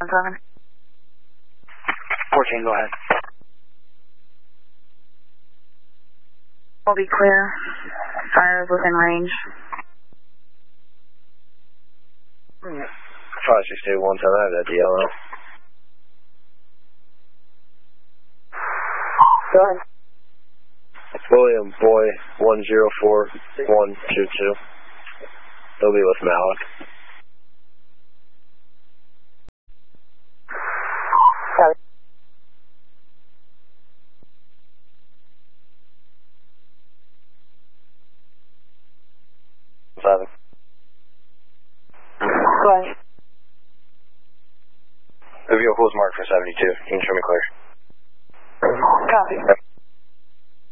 7. 14, go ahead. Will be clear. Fire is within range. 568 110, I have that DLO. Go ahead. William Boy 104122. They'll be with Malik. Copy. Seven. Go ahead. The vehicle was marked for 72. You can show me clear. Copy.